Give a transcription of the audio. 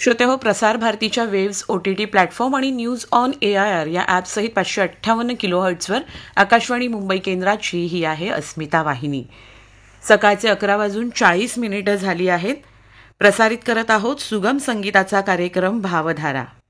श्रोते हो, प्रसार भारतीच्या वेव्स OTT प्लॅटफॉर्म आणि न्यूज ऑन AIR या ॲपसहित 558 किलोहर्ट्झवर आकाशवाणी मुंबई केंद्राची ही आहे अस्मिता वाहिनी. सकाळचे 11:40 झाली आहेत. प्रसारित करत आहोत सुगम संगीताचा कार्यक्रम भावधारा.